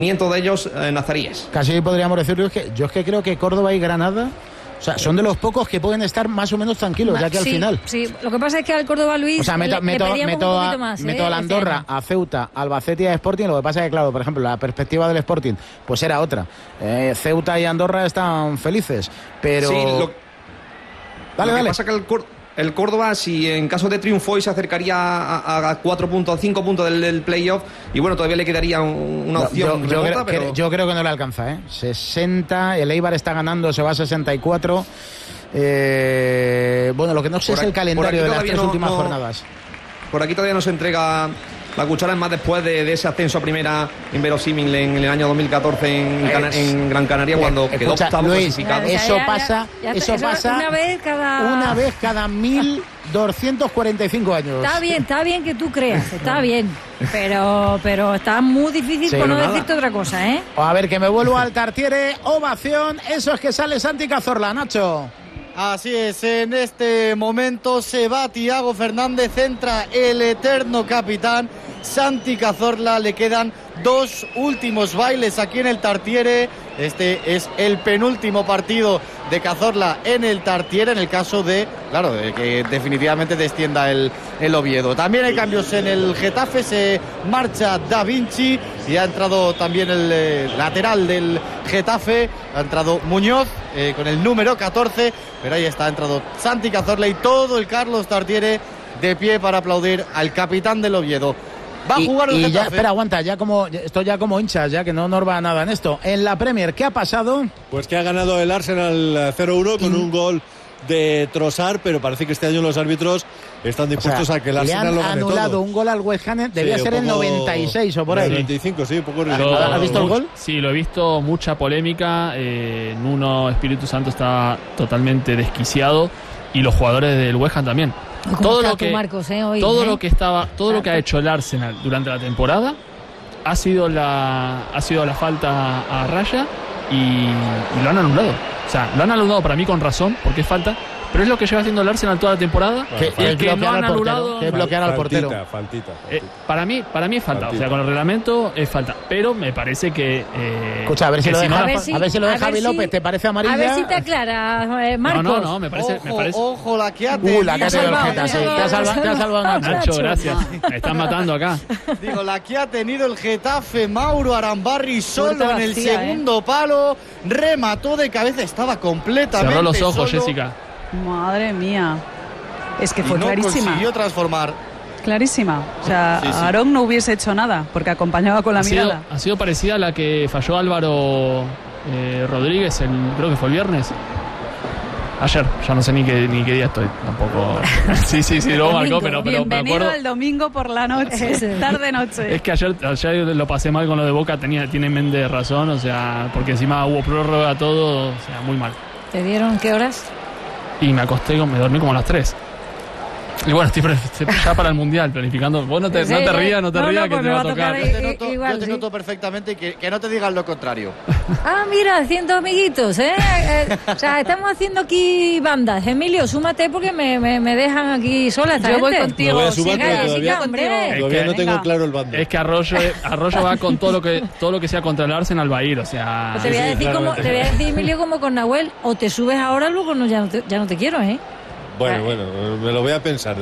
de ellos nazaríes. Casi podríamos decirlo, yo es que creo que Córdoba y Granada, o sea, son de los pocos que pueden estar más o menos tranquilos, ya que al final. Sí, lo que pasa es que al Córdoba, Luis, o sea, meto a la Andorra, a Ceuta, al Albacete y a Sporting. Lo que pasa es que, claro, por ejemplo, la perspectiva del Sporting pues era otra. Ceuta y Andorra están felices, pero... Sí, lo que pasa es que el Córdoba, si en caso de triunfo hoy se acercaría a 4 puntos, 5 puntos del playoff, y bueno, todavía le quedaría una opción. Yo creo que no le alcanza, 60, el Eibar está ganando, se va a 64. Bueno, lo que no sé es el calendario de las 3 últimas jornadas. Por aquí todavía no se entrega la cuchara, es más después de ese ascenso a primera inverosímil en el año 2014 en Gran Canaria, cuando quedó octavo clasificado. Eso pasa una vez cada 1245 años. Está bien que tú creas, está bien, pero está muy difícil por no decirte otra cosa, A ver, que me vuelvo al Tartiere, ovación, eso es que sale Santi Cazorla, Nacho. Así es, en este momento se va Thiago Fernández, entra el eterno capitán Santi Cazorla, le quedan 2 últimos bailes aquí en el Tartiere. Este es el penúltimo partido de Cazorla en el Tartiere, en el caso de que definitivamente descienda el Oviedo. También hay cambios en el Getafe, se marcha Da Vinci y ha entrado también el lateral del Getafe, ha entrado Muñoz con el número 14, pero ahí está, ha entrado Santi Cazorla y todo el Carlos Tartiere de pie para aplaudir al capitán del Oviedo. Va a jugar el Getafe. Ya, espera, aguanta, estoy ya como hinchas, ya que no nos va nada en esto. En la Premier, ¿qué ha pasado? Pues que ha ganado el Arsenal 0-1 con un gol de Trossard, pero parece que este año los árbitros están dispuestos a que el Arsenal lo gane todo. Le han anulado un gol al West Ham, debía ser el 96 o por ahí. 95, sí, un poco. ¿Has visto el gol? Sí, lo he visto, mucha polémica. Nuno Espíritu Santo está totalmente desquiciado y los jugadores del West Ham también. Todo lo que ha hecho el Arsenal durante la temporada ha sido la falta a raya y lo han anulado. O sea, lo han anulado para mí con razón, porque es falta, pero es lo que lleva haciendo el Arsenal toda la temporada. Que no han anulado. Que bloquear al portero. Faltita. Para mí es falta. O sea, con el reglamento es falta. Pero me parece que. Escucha, a ver si lo de Javi López te parece amarilla. A ver si te aclara, Marcos. No, me parece. Ojo, la que ha tenido. La que ha tenido el Getafe, sí. Te ha salvado Nacho, gracias. Me están matando acá. Digo, la que ha tenido el Getafe, Mauro Arambarri solo en el segundo palo. Remató de cabeza, estaba completamente cerró los ojos, solo. Jessica. Madre mía, es que fue clarísima. Consiguió transformar. Clarísima, o sea, sí. Aarón no hubiese hecho nada porque acompañaba con la mirada. Ha sido parecida a la que falló Álvaro Rodríguez, creo que fue el viernes. Ayer, ya no sé ni qué día estoy, tampoco. Sí, lo marcó, pero bienvenido me acuerdo. al domingo por la noche, tarde-noche. Es que ayer lo pasé mal con lo de Boca, tiene Méndez razón, o sea, porque encima hubo prórroga, todo, o sea, muy mal. ¿Te dieron qué horas? Y me dormí como a las 3. Y bueno, estoy ya para el Mundial planificando. Vos no te rías, que te va a tocar. Yo te noto perfectamente que no te digan lo contrario. Ah, mira, haciendo amiguitos, o sea, estamos haciendo aquí bandas. Emilio, súmate porque me dejan aquí sola esta gente. Voy contigo. No voy a sumar, todavía no tengo claro el bando. Es que Arroyo va con todo lo que sea contra el Arsenal, va a ir, o sea. Pues te voy a decir, Emilio, como con Nahuel, o te subes ahora, luego ya no te quiero, Bueno, me lo voy a pensar.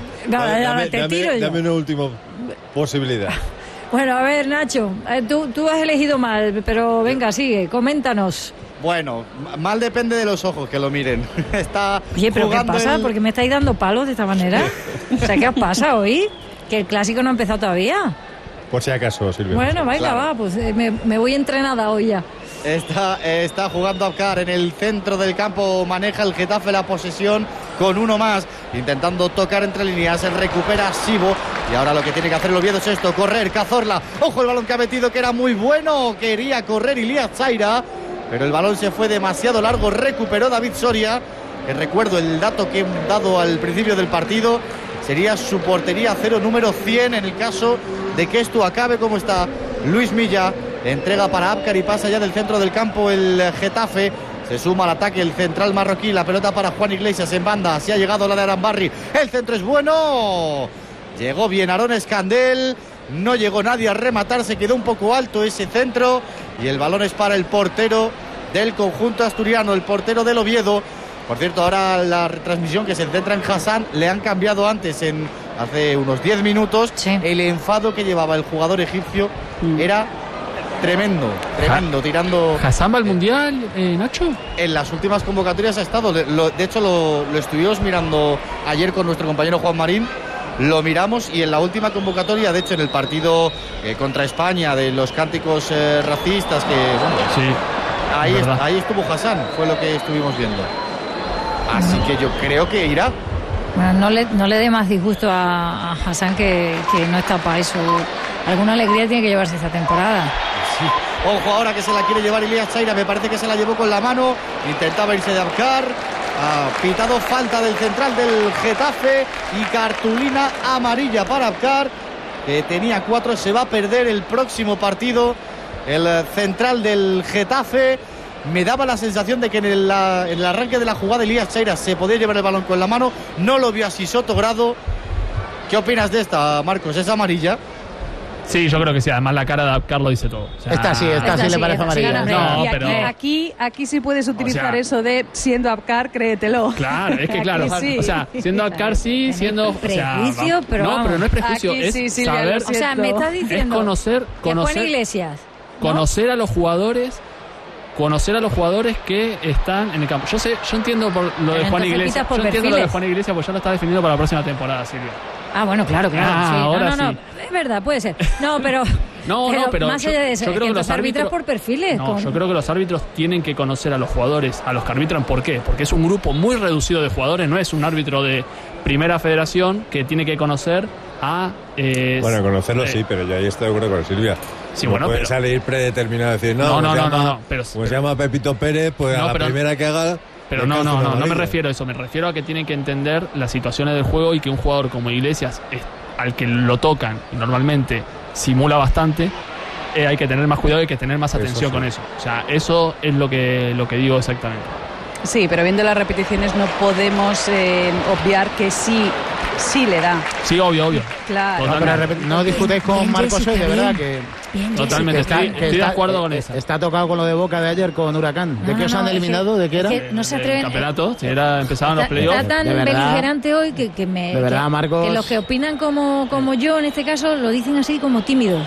Dame una última posibilidad. Bueno, a ver, Nacho, tú has elegido mal, pero venga, sigue, coméntanos. Bueno, mal depende de los ojos que lo miren. Oye, pero ¿qué pasa? ¿Por qué me estáis dando palos de esta manera? O sea, ¿qué os pasa hoy? Que el clásico no ha empezado todavía. Por si acaso, Silvia. Bueno, venga, claro. Va, pues me voy entrenada hoy ya. Está jugando Abkar en el centro del campo, maneja el Getafe la posesión con uno más, intentando tocar entre líneas, se recupera Sibo y ahora lo que tiene que hacer el Oviedo es esto, correr, Cazorla, ojo el balón que ha metido que era muy bueno, quería correr Ilías Zaira, pero el balón se fue demasiado largo, recuperó David Soria, que recuerdo el dato que he dado al principio del partido, sería su portería cero número 100 en el caso de que esto acabe como está. Luis Milla entrega para Abkar y pasa ya del centro del campo el Getafe. Se suma al ataque el central marroquí. La pelota para Juan Iglesias en banda. Se ha llegado la de Arambarri. El centro es bueno. Llegó bien Aarón Escandel. no llegó nadie a rematar, se quedó un poco alto ese centro y el balón es para el portero del conjunto asturiano, el portero del Oviedo. Por cierto, ahora la retransmisión que se centra en Hassan, le han cambiado antes, hace unos 10 minutos, el enfado que llevaba el jugador egipcio era tremendo, tirando... ¿Hassan va al Mundial, Nacho? En las últimas convocatorias ha estado, de hecho lo estuvimos mirando ayer con nuestro compañero Juan Marín, lo miramos y en la última convocatoria, de hecho en el partido contra España de los cánticos racistas, que bueno, ahí estuvo Hassan, fue lo que estuvimos viendo. Así que yo creo que irá. Bueno, no le dé más disgusto a Hassan que no está para eso. Alguna alegría tiene que llevarse esta temporada. Sí. Ojo ahora que se la quiere llevar Ilyas Chaira, me parece que se la llevó con la mano, intentaba irse de Abkar, ha pitado falta del central del Getafe y cartulina amarilla para Abkar, que tenía 4, se va a perder el próximo partido el central del Getafe. Me daba la sensación de que en el arranque de la jugada Ilyas Chaira se podía llevar el balón con la mano, no lo vio así Soto Grado. ¿Qué opinas de esta, Marcos? ¿Es amarilla? Sí, yo creo que sí. Además la cara de Abkar lo dice todo. O sea, esta sí le parece amarilla. No, pero aquí sí puedes utilizar eso de siendo Abkar, créetelo. Claro, es que claro. Sí. O sea, siendo Abkar sí, siendo... Prejuicio, pero no, pero no es prejuicio, aquí es saber... O sea, me estás diciendo... Es conocer Juan Iglesias, ¿no? Conocer a los jugadores que están en el campo. Yo entiendo por lo de Juan Iglesias. Yo entiendo lo de Juan Iglesias porque ya lo está definiendo para la próxima temporada, Silvia. Ah, bueno, claro. Sí. Ahora no, sí. Es verdad, puede ser. No, pero pero más allá de eso, yo creo que los árbitros por perfiles. Yo creo que los árbitros tienen que conocer a los jugadores, a los que arbitran. ¿Por qué? Porque es un grupo muy reducido de jugadores, no es un árbitro de primera federación que tiene que conocer a... bueno, conocerlo sí, pero yo ahí estoy de acuerdo con Silvia. Sí, no bueno, puede salir predeterminado y decir, no, pero se llama Pepito Pérez, pues a la primera que haga... Pero no me refiero a eso, me refiero a que tienen que entender las situaciones del juego y que un jugador como Iglesias, al que lo tocan y normalmente simula bastante, hay que tener más cuidado y hay que tener más atención con eso. O sea, eso es lo que digo exactamente. Sí, pero viendo las repeticiones no podemos obviar que sí le da. Sí, obvio. Claro. No discutéis con Marcos hoy, de verdad que... Totalmente, estoy de acuerdo con eso. Está tocado con lo de Boca de ayer con Huracán. ¿De qué os han eliminado? ¿De qué era? No se atreven. El campeonato, empezaban los playoffs. Está tan beligerante hoy que me... De verdad, Marcos... Que los que opinan como yo, en este caso, lo dicen así como tímido.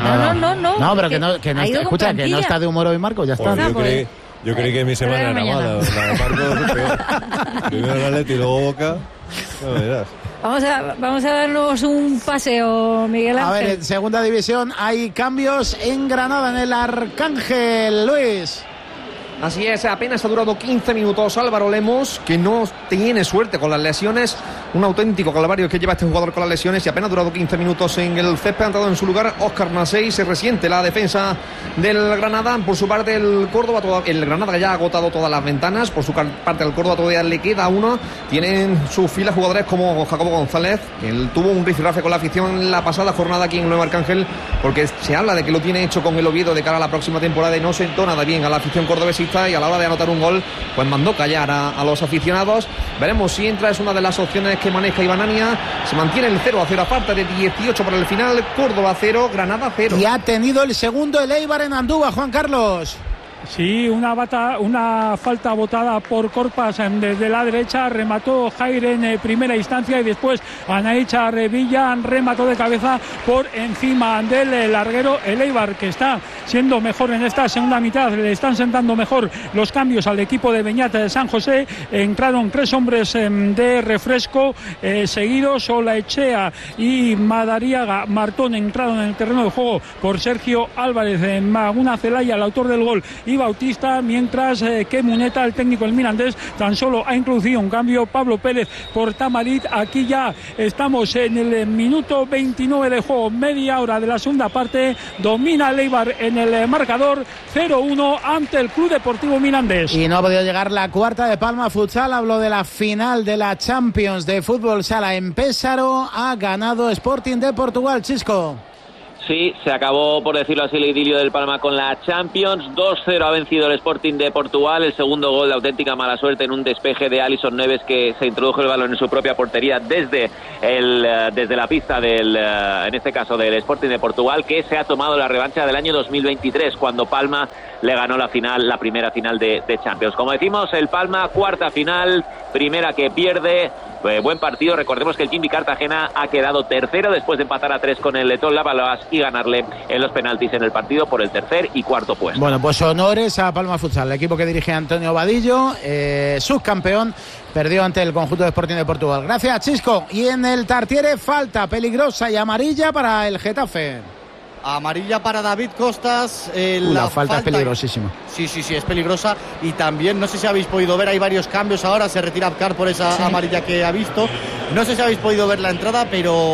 No, pero que no escucha, que no está de humor hoy, Marcos, ya está. Yo creí que mi semana era mala. Marcos, peor. Primero el Atleti y luego Boca. No verás. Vamos a darnos un paseo, Miguel Ángel. A ver, en segunda división hay cambios en Granada, en el Arcángel, Luis. Así es, apenas ha durado 15 minutos Álvaro Lemos, que no tiene suerte con las lesiones. Un auténtico calvario que lleva este jugador con las lesiones y apenas ha durado 15 minutos en el césped. Ha entrado en su lugar Óscar Nasey. Se resiente la defensa del Granada. Por su parte el Córdoba, el Granada ya ha agotado todas las ventanas. Por su parte al Córdoba todavía le queda uno. Tienen sus filas jugadores como Jacobo González, que él tuvo un rifirrafe con la afición la pasada jornada aquí en Nuevo Arcángel, porque se habla de que lo tiene hecho con el Oviedo de cara a la próxima temporada y no sentó nada bien a la afición cordobesista, y a la hora de anotar un gol pues mandó callar a los aficionados. Veremos si entra, es una de las opciones que maneja Ibanania. Se mantiene el 0-0 a falta de 18 para el final. Córdoba 0, Granada 0. Y ha tenido el segundo el Eibar en Andúba, Juan Carlos. Sí, una falta botada por Corpas desde la derecha, remató Jaire en primera instancia y después Anaicha Revilla remató de cabeza por encima del larguero. El Eibar, que está siendo mejor en esta segunda mitad, le están sentando mejor los cambios al equipo de Beñat de San José. Entraron 3 hombres de refresco seguidos, Olaechea y Madariaga Martón entraron en el terreno de juego por Sergio Álvarez, Maguna Zelaya, el autor del gol, y Bautista, mientras que Muneta, el técnico del Mirandés, tan solo ha introducido un cambio, Pablo Pérez por Tamarit. Aquí ya estamos en el minuto 29 de juego, media hora de la segunda parte, domina el Eibar en el marcador 0-1 ante el Club Deportivo Mirandés. Y no ha podido llegar la cuarta de Palma Futsal. Hablo de la final de la Champions de Fútbol Sala en Pésaro. Ha ganado Sporting de Portugal, Chisco. Sí, se acabó, por decirlo así, el idilio del Palma con la Champions. 2-0 ha vencido el Sporting de Portugal. El segundo gol de auténtica mala suerte en un despeje de Alisson Neves, que se introdujo el balón en su propia portería desde la pista en este caso del Sporting de Portugal, que se ha tomado la revancha del año 2023, cuando Palma le ganó la primera final de Champions. Como decimos, el Palma, cuarta final, primera que pierde. Buen partido. Recordemos que el Jimmy Cartagena ha quedado tercero después de empatar a 3 con el Letón Lavaloas y ganarle en los penaltis en el partido por el tercer y cuarto puesto. Bueno, pues honores a Palma Futsal, el equipo que dirige Antonio Vadillo, subcampeón, perdió ante el conjunto de Sporting de Portugal. Gracias, Chisco. Y en el Tartiere, falta peligrosa y amarilla para el Getafe. Amarilla para David Costas. La falta es peligrosísima. Sí, es peligrosa. Y también, no sé si habéis podido ver, hay varios cambios ahora. Se retira Abkar por esa amarilla que ha visto. No sé si habéis podido ver la entrada, pero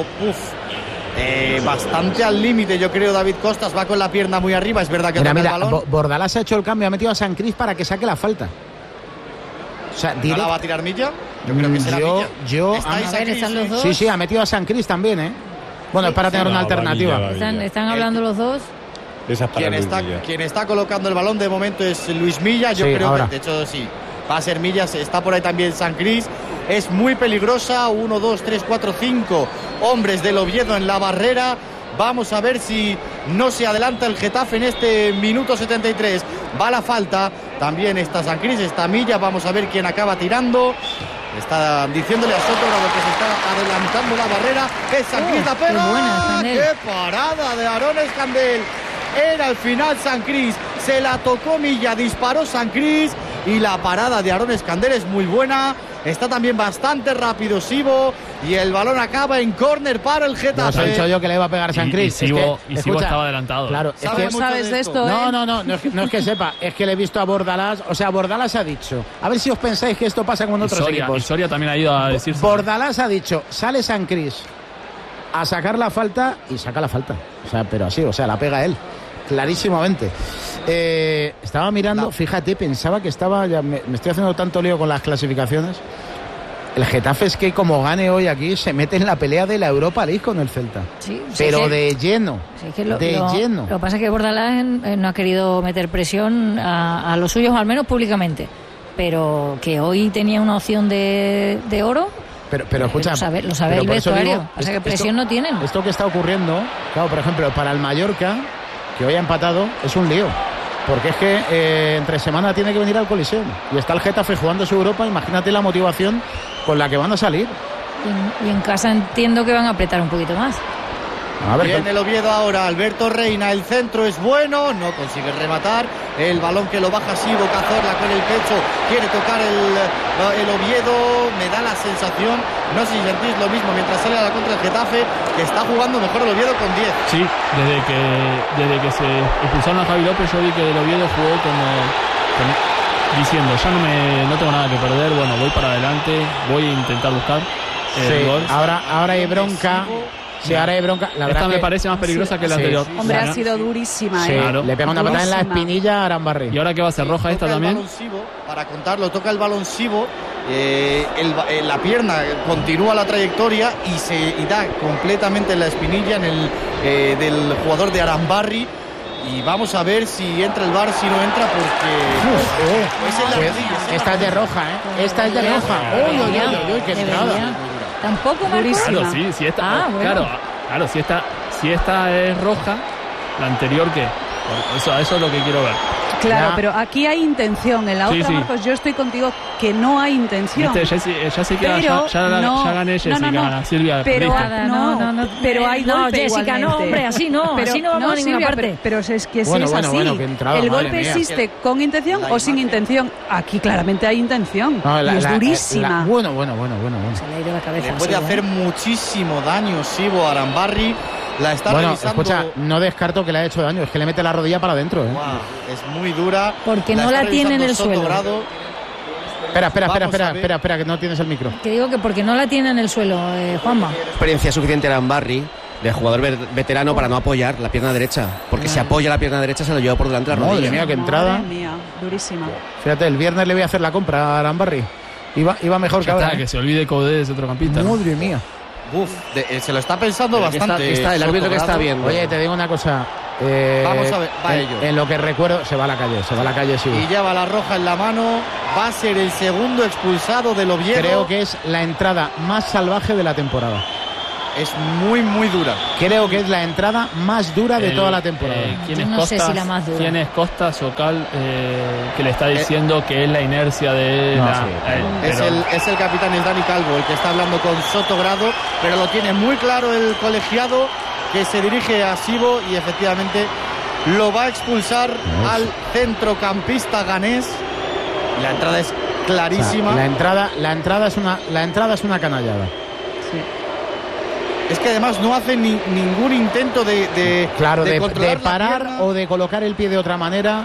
bastante al límite, yo creo. David Costas va con la pierna muy arriba. Es verdad que toca el balón. Bordalás ha hecho el cambio, ha metido a San Cris para que saque la falta. O sea, ¿no la va a tirar Milla? Yo creo que será Milla. Sí, ha metido a San Cris también, ¿eh? Bueno, es para tener una alternativa. ¿Están hablando los dos? Quien está colocando el balón de momento es Luis Milla. Yo creo que, de hecho, sí, va a ser Milla. Está por ahí también San Cris. Es muy peligrosa. 1, 2, 3, 4, 5 hombres del Oviedo en la barrera. Vamos a ver si no se adelanta el Getafe en este minuto 73. Va la falta. También está San Cris, está Milla. Vamos a ver quién acaba tirando. Está diciéndole a Sotogrado que se está adelantando la barrera. Es San Cris, la pega. ¡Qué parada de Aarón Escandel! Era al final San Cris. Se la tocó Milla, disparó San Cris. Y la parada de Aarón Escandel es muy buena. Está también bastante rápido Sibo. Y el balón acaba en córner para el Getafe. Os he dicho yo que le iba a pegar San Cris. Sibo estaba adelantado. Claro, ¿sabes de esto? No es que sepa. Es que le he visto a Bordalás. O sea, Bordalás ha dicho. A ver si os pensáis que esto pasa con otros equipos. Soria también ha ido a decir. Bordalás ha dicho, sale San Cris a sacar la falta y saca la falta. O sea, pero así, la pega él. Clarísimamente. Estaba mirando, fíjate, pensaba que estaba, ya me estoy haciendo tanto lío con las clasificaciones. El Getafe es que como gane hoy aquí se mete en la pelea de la Europa League con el Celta. Sí, pero de lleno. Sí, lo que pasa es que Bordalás no ha querido meter presión a los suyos, al menos públicamente. Pero que hoy tenía una opción de oro. Pero escucha, lo sabe el vestuario. Pasa que presión no tienen. Esto que está ocurriendo, claro, por ejemplo, para el Mallorca, que hoy ha empatado, es un lío. Porque es que entre semana tiene que venir al Coliseo. Y está el Getafe jugando su Europa. Imagínate la motivación con la que van a salir. Y en casa entiendo que van a apretar un poquito más. Viene el Oviedo ahora, Alberto Reina, el centro es bueno, no consigue rematar, el balón que lo baja Sibo Cazorla con el pecho, quiere tocar el Oviedo, me da la sensación, no sé si sentís lo mismo mientras sale a la contra el Getafe, que está jugando mejor el Oviedo con 10. Sí, desde que se expulsaron a Javi López, yo vi que el Oviedo jugó como diciendo, ya no tengo nada que perder, bueno, voy para adelante, voy a intentar buscar el gol. Ahora hay bronca. Sí, ahora hay bronca. Esta me parece más peligrosa que la anterior. Hombre, ha sido durísima. Sí, claro. Le pega una patada en la espinilla a Arambarri. ¿Y ahora qué va a hacer? ¿Roja esta también? Para contarlo, toca el balón Sibo. La pierna continúa la trayectoria y da completamente en la espinilla del jugador de Arambarri. Y vamos a ver si entra el VAR, si no entra, porque esta es de roja, ¿eh? Esta es de roja. Uy, qué entrada. Tampoco durísima. Claro, sí, si esta, claro, si esta es roja, la anterior ¿qué? Eso es lo que quiero ver. Claro, pero aquí hay intención. En la otra, Marcos, yo estoy contigo que no hay intención. ¿Viste? Ya sé que ya gané Jessica, Silvia. Pero pero hay golpe Jessica, igualmente. No, hombre, así no vamos a ninguna parte. Pero es que es así. El golpe existe con intención o sin intención. Aquí claramente hay intención. Y es durísima. Bueno. Se le ha ido la cabeza. Le puede hacer muchísimo daño Sibo a Arambarri. La está revisando. Escucha, no descarto que le ha hecho daño, es que le mete la rodilla para adentro. Wow, es muy dura. Porque no la tiene en el suelo. Espera, que no tienes el micro. Que digo que porque no la tiene en el suelo, Juanma. Experiencia suficiente Arambarri, de jugador veterano, para no apoyar la pierna derecha. Porque si apoya la pierna derecha se lo lleva por delante la rodilla. Madre mía, qué entrada. Madre mía, durísima. Fíjate, el viernes le voy a hacer la compra a Arambarri. Iba mejor que ahora. Que se olvide Codé de centrocampista. Madre mía. se lo está pensando bastante. Está el árbitro que está viendo. Oye, te digo una cosa. Vamos a ver, va ello. En lo que recuerdo, se va a la calle, sí. Y lleva la roja en la mano. Va a ser el segundo expulsado del Oviedo. Creo que es la entrada más salvaje de la temporada. Es muy, muy dura. Creo que es la entrada más dura de toda la temporada. No sé si la más dura. ¿Quién es Costas o Cal que le está diciendo que es la inercia de Es el capitán, el Dani Calvo, el que está hablando con Sotogrado, pero lo tiene muy claro el colegiado, que se dirige a Sibo y efectivamente lo va a expulsar al centrocampista ganés. La entrada es clarísima. O sea, la entrada es una canallada. Sí. Es que además no hace ningún intento de parar o de colocar el pie de otra manera.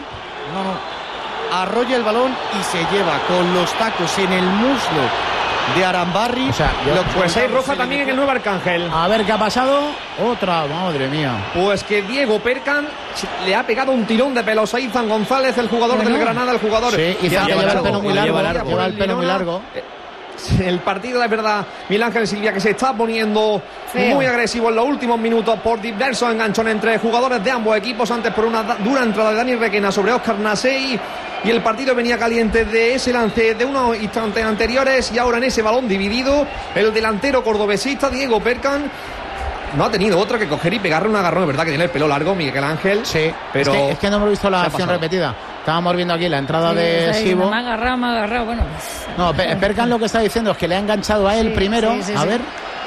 No. Arrolla el balón y se lleva con los tacos en el muslo de Arambarri. O sea, pues hay roja también en el Nuevo Arcángel. A ver qué ha pasado. Otra, madre mía. Pues que Diego Perkan le ha pegado un tirón de pelos a Izan González, el jugador del Granada, el jugador. Sí, Izan que lleva el pelo muy largo. El partido, es verdad, Miguel Ángel Silvia, que se está poniendo muy agresivo en los últimos minutos por diversos enganchones entre jugadores de ambos equipos. Antes por una dura entrada de Dani Requena sobre Óscar Nasei, y el partido venía caliente de ese lance de unos instantes anteriores, y ahora en ese balón dividido el delantero cordobesista Diego Perkan no ha tenido otra que coger y pegarle un agarrón. Es verdad que tiene el pelo largo Miguel Ángel. Sí, pero es que no hemos visto la acción repetida. Estábamos viendo aquí la entrada de Sibo. Me ha agarrado, bueno. No, Perkan lo que está diciendo es que le ha enganchado a él primero. A ver,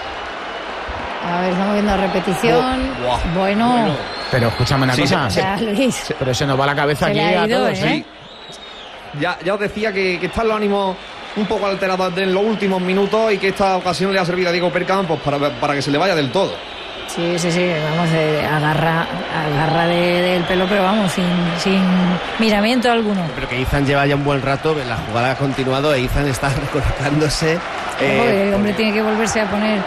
estamos viendo la repetición. Bueno. Pero escúchame una cosa. Luis. Pero se nos va la cabeza aquí a todos. Ya os decía que están los ánimos un poco alterados en los últimos minutos, y que esta ocasión le ha servido a Diego Perkan pues para que se le vaya del todo. Sí, vamos, agarra del pelo, pero vamos, sin miramiento alguno. Pero que Izan lleva ya un buen rato, la jugada ha continuado e Izan está recolocándose. El hombre tiene que volverse a poner.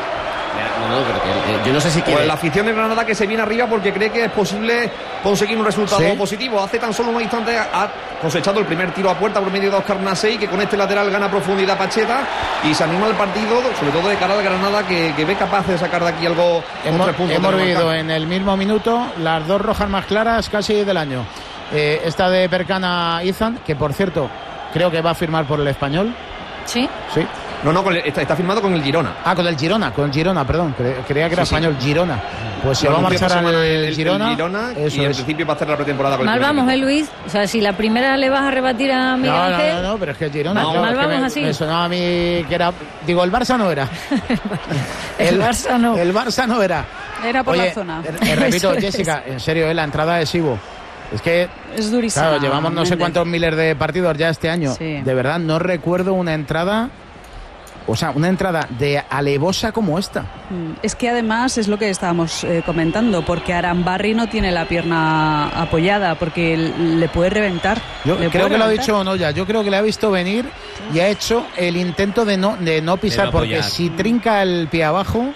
Pero yo no sé si quiere. Pues la afición de Granada, que se viene arriba porque cree que es posible conseguir un resultado positivo. Hace tan solo unos instantes ha cosechado el primer tiro a puerta por medio de Óscar Nasei, que con este lateral gana profundidad Pacheta y se anima el partido, sobre todo de cara al Granada, que ve capaz de sacar de aquí algo. Hemos vivido en el mismo minuto las dos rojas más claras casi del año. Esta de Perkan a Izan, que por cierto creo que va a firmar por el Español. Sí. No, está firmado con el Girona. Con el Girona, perdón. Creía que era español, Girona. Pues se va a marchar al Girona. Y en principio va a hacer la pretemporada con mal vamos, Luis. O sea, si la primera le vas a rebatir a Miguel Ángel. No, pero es que el Girona. Mal vamos así. Me sonaba a mí que era. Digo, el Barça no era. el Barça no. El Barça no era. Era por la zona. Repito, Jessica, en serio, la entrada de Sibo. Es que es durísimo. Claro, llevamos no sé cuántos miles de partidos ya este año. Sí. De verdad, no recuerdo una entrada. O sea, una entrada de alevosa como esta. Es que además es lo que estábamos comentando, porque Arambarri no tiene la pierna apoyada, porque le puede reventar. Yo creo que lo ha dicho Onoya, yo creo que le ha visto venir y ha hecho el intento de no pisar, porque si trinca el pie abajo...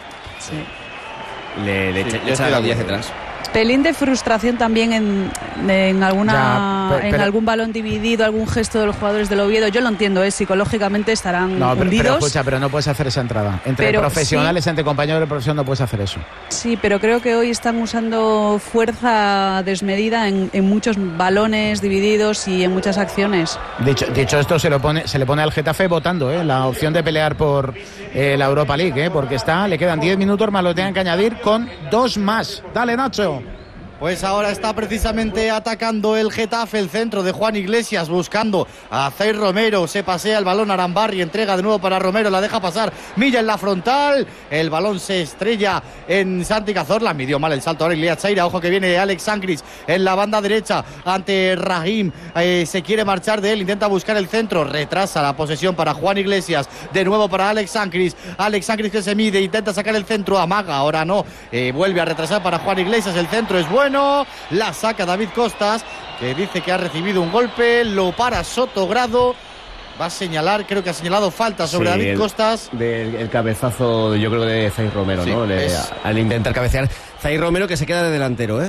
Le echa la rodilla hacia atrás. Pelín de frustración también en algún balón dividido, algún gesto de los jugadores del Oviedo. Yo lo entiendo, psicológicamente estarán hundidos. Pero no puedes hacer esa entrada. Entre profesionales, entre compañeros de profesión, no puedes hacer eso. Sí, pero creo que hoy están usando fuerza desmedida en muchos balones divididos y en muchas acciones. Dicho esto, se le pone al Getafe votando la opción de pelear por la Europa League, porque le quedan 10 minutos más, lo tengan que añadir con 2 más. Dale, Nacho. Pues ahora está precisamente atacando el Getafe, el centro de Juan Iglesias, buscando a Zair Romero. Se pasea el balón a Arambarri, entrega de nuevo para Romero, la deja pasar Milla en la frontal. El balón se estrella en Santi Cazorla. Midió mal el salto ahora Iliad Chaira. Ojo que viene Alex Sancris en la banda derecha ante Rahim. Se quiere marchar de él, intenta buscar el centro. Retrasa la posesión para Juan Iglesias. De nuevo para Alex Sancris. Alex Sancris que se mide, intenta sacar el centro. Amaga, ahora no. Vuelve a retrasar para Juan Iglesias. El centro es bueno. La saca David Costas, que dice que ha recibido un golpe, lo para Sotogrado, va a señalar, creo que ha señalado falta sobre David Costas. El cabezazo, yo creo, de Zair Romero, ¿no? Al intentar cabecear. Zair Romero que se queda de delantero,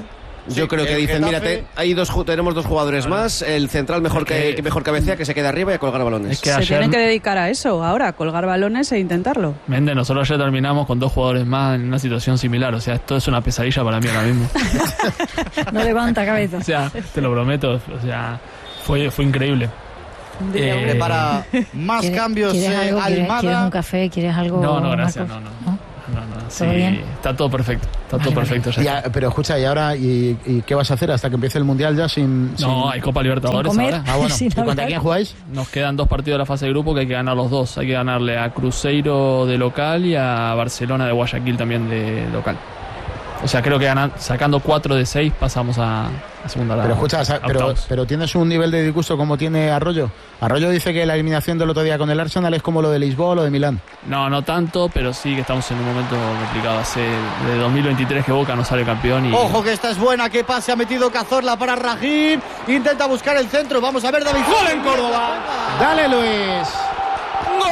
Yo creo que dicen, Getafe... mira, tenemos 2 jugadores más, el central mejor cabecea, que se quede arriba y a colgar balones. Es que se tienen que dedicar a eso ahora, a colgar balones e intentarlo. Méndez, nosotros ya terminamos con 2 jugadores más en una situación similar, o sea, esto es una pesadilla para mí ahora mismo. No levanta cabeza. O sea, te lo prometo, o sea, fue increíble. Para más cambios, Almada. ¿Quieres un café? ¿Quieres algo? No, gracias, no. Sí, está todo perfecto. Ya, pero escucha, ¿y ahora y qué vas a hacer hasta que empiece el Mundial ya sin...? No, hay Copa Libertadores ahora. Bueno. ¿Y contra quién jugáis? Nos quedan 2 partidos de la fase de grupo que hay que ganar los 2. Hay que ganarle a Cruzeiro de local y a Barcelona de Guayaquil también de local. O sea, creo que sacando 4 de 6 pasamos a segunda ronda. Pero escucha, pero tienes un nivel de disgusto como tiene Arroyo. Arroyo dice que la eliminación del otro día con el Arsenal es como lo de Lisboa o lo de Milán. No tanto, pero sí que estamos en un momento complicado. Hace de 2023 que Boca no sale campeón y... Ojo que esta es buena, que pase ha metido Cazorla para Raheem. Intenta buscar el centro, vamos a ver David. ¡Gol en Córdoba! ¡Dale, Luis! ¡Gol!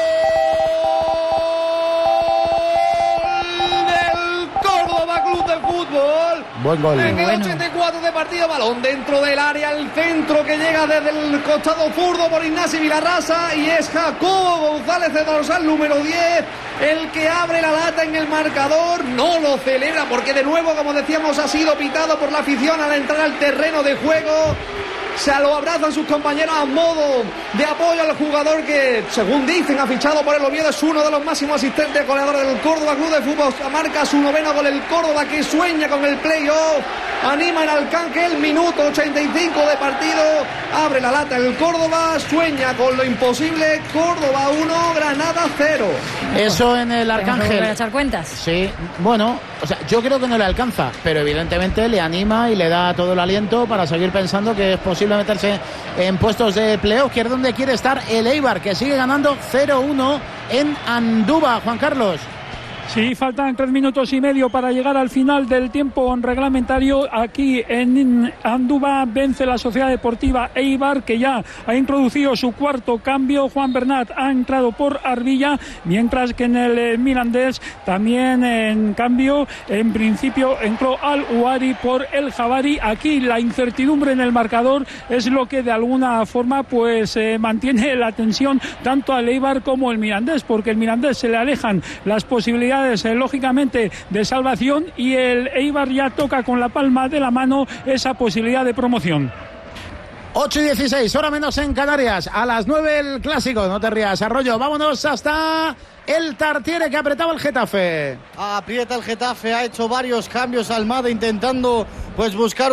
De fútbol. Buen gol. En el 84 de partido, balón dentro del área, el centro que llega desde el costado zurdo por Ignacio Vilarrasa y es Jacobo González de dorsal número 10 el que abre la lata en el marcador. No lo celebra porque de nuevo, como decíamos, ha sido pitado por la afición al entrar al terreno de juego. Se lo abrazan sus compañeros a modo de apoyo al jugador que, según dicen, ha fichado por el Oviedo. Es uno de los máximos asistentes goleadores del Córdoba Club de Fútbol. Marca su 9º gol el Córdoba, que sueña con el play-off. Anima en Arcángel, minuto 85 de partido. Abre la lata el Córdoba, sueña con lo imposible. Córdoba 1, Granada 0. Eso en el Arcángel. ¿Para echar cuentas? Sí, bueno, o sea, yo creo que no le alcanza, pero evidentemente le anima y le da todo el aliento para seguir pensando que es posible meterse en puestos de playoff, que es donde quiere estar el Eibar, que sigue ganando 0-1 en Andúba. Juan Carlos. Sí, faltan 3 minutos y medio para llegar al final del tiempo reglamentario. Aquí en Andúba vence la Sociedad Deportiva Eibar, que ya ha introducido su 4º cambio. Juan Bernat ha entrado por Arbilla, mientras que en el Mirandés también en cambio, en principio entró Al-Ouari por el Jabari. Aquí la incertidumbre en el marcador es lo que de alguna forma pues mantiene la tensión tanto al Eibar como el Mirandés, porque el Mirandés se le alejan las posibilidades lógicamente de salvación y el Eibar ya toca con la palma de la mano esa posibilidad de promoción. 8:16, hora menos en Canarias. A las 9 el clásico, no te rías, Arroyo. Vámonos hasta el Tartiere, que apretaba el Getafe. Aprieta el Getafe, ha hecho varios cambios Almada intentando pues buscar...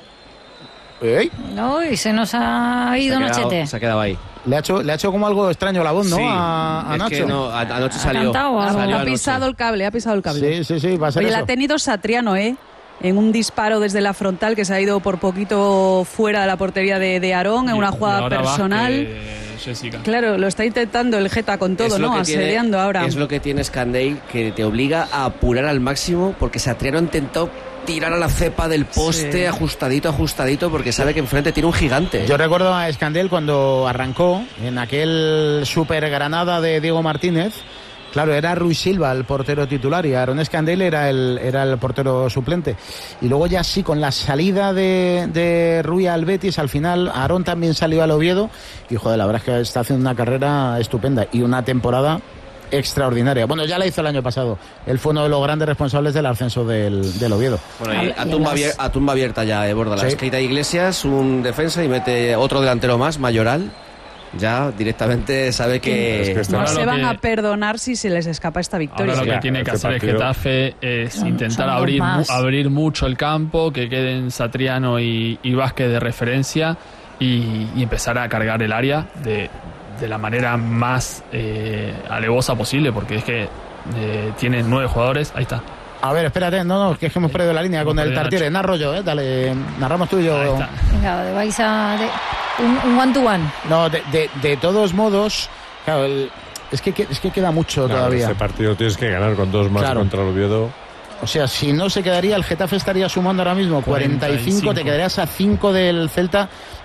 No, y se nos ha ido Nochete. Se ha quedado ahí. Le ha hecho como algo extraño la voz, ¿no? Sí, a Nacho. Que no, anoche salió. Ha pisado el cable, Sí, va a ser Oye, eso. la ha tenido Satriano, en un disparo desde la frontal que se ha ido por poquito fuera de la portería de Aarón, en una jugada personal. Claro, lo está intentando el Geta con todo, ¿no? Asediando ahora. Es lo que tiene Scandale, que te obliga a apurar al máximo, porque Satriano intentó tirar a la cepa del poste, ajustadito, porque sabe que enfrente tiene un gigante. Yo recuerdo a Scandale cuando arrancó en aquel Super Granada de Diego Martínez. Claro, era Rui Silva el portero titular y Aaron Scandale era el portero suplente. Y luego ya sí, con la salida de Rui al Betis, al final Aaron también salió al Oviedo y joder, la verdad es que está haciendo una carrera estupenda y una temporada extraordinaria. Bueno, ya la hizo el año pasado. Él fue uno de los grandes responsables del ascenso del Oviedo. Bueno, y a tumba abierta ya de Bordalás. Quita Iglesias, un defensa y mete otro delantero más, Mayoral. Ya directamente sabe que no se van a perdonar si se les escapa esta victoria. Ahora lo que tiene que hacer el Getafe es intentar abrir mucho el campo, que queden Satriano y Vázquez de referencia y empezar a cargar el área de la manera más alevosa posible, porque es que tiene 9 jugadores. Ahí está. A ver, espérate, no, que es que hemos perdido la línea con el Tartiere. Narro yo, dale, narramos tú y yo. Venga, vais a un one-to-one. No, de todos modos, claro, es que queda mucho todavía. Este partido tienes que ganar con 2 más contra el Oviedo. O sea, si no se quedaría, el Getafe estaría sumando ahora mismo 45, te quedarías a 5 del Celta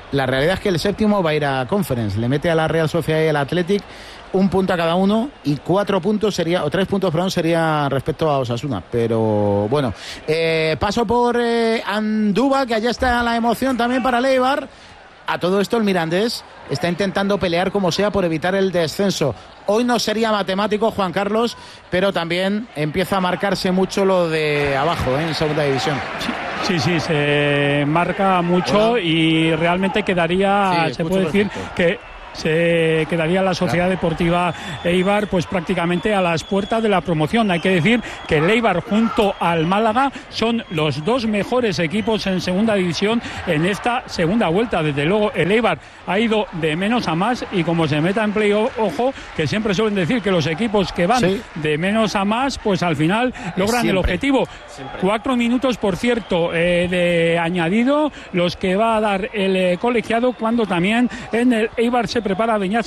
La realidad es que el séptimo va a ir a Conference, le mete a la Real Sociedad y al Athletic 1 punto a cada uno y 3 puntos sería respecto a Osasuna. Pero bueno, paso por Andúba, que allá está la emoción también para el Eibar. A todo esto el Mirandés está intentando pelear como sea por evitar el descenso. Hoy no sería matemático, Juan Carlos, pero también empieza a marcarse mucho lo de abajo, en segunda división. Sí, se marca mucho y realmente quedaría, se puede decir que se quedaría la Sociedad Deportiva Eibar pues prácticamente a las puertas de la promoción. Hay que decir que el Eibar junto al Málaga son los 2 mejores equipos en segunda división en esta segunda vuelta. Desde luego el Eibar ha ido de menos a más y como se meta en play, ojo, que siempre suelen decir que los equipos que van de menos a más pues al final logran el objetivo. 4 minutos, por cierto, de añadido, los que va a dar el colegiado cuando también en el Eibar se prepara Beñat